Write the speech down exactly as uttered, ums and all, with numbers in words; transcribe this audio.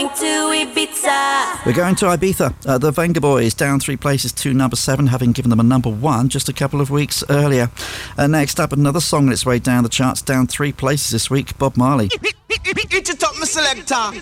We're going to Ibiza. Uh, the Venga Boys down three places to number seven, having given them a number one just a couple of weeks earlier. Uh, next up, another song on its way down the charts, down three places this week, Bob Marley. It's a top selector.